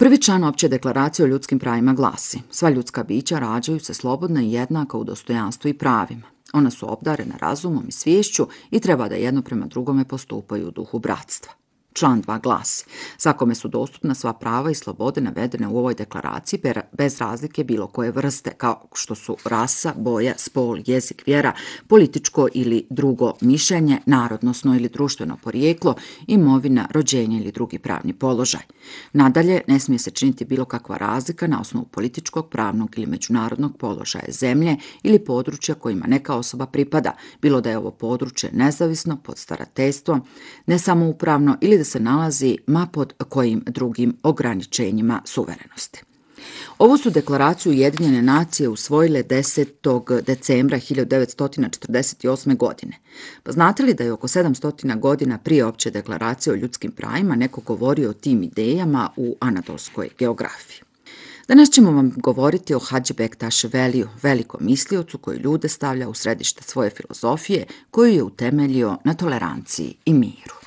Prvi član opće deklaracije o ljudskim pravima glasi: sva ljudska bića rađaju se slobodna i jednaka u dostojanstvu i pravima. Ona su obdarena razumom i sviješću i treba da jedno prema drugome postupaju u duhu bratstva. Član 2 glasi: svakome su dostupna sva prava i slobode navedene u ovoj deklaraciji bez razlike bilo koje vrste, kao što su rasa, boja, spol, jezik, vjera, političko ili drugo mišljenje, narodnosno ili društveno porijeklo, imovina, rođenje ili drugi pravni položaj. Nadalje, ne smije se činiti bilo kakva razlika na osnovu političkog, pravnog ili međunarodnog položaja zemlje ili područja kojima neka osoba pripada, bilo da je ovo područje nezavisno, pod starateljstvom, nesamoupravno ili da se nalazi ma pod kojim drugim ograničenjima suverenosti. Ovu su deklaraciju Ujedinjene nacije usvojile 10. decembra 1948. godine. Pa znate li da je oko 700 godina prije opće deklaracije o ljudskim pravima neko govorio o tim idejama u anadolskoj geografiji? Danas ćemo vam govoriti o Hadži Bektaš Veliju, velikom misliocu koji ljude stavlja u središte svoje filozofije, koju je utemeljio na toleranciji i miru.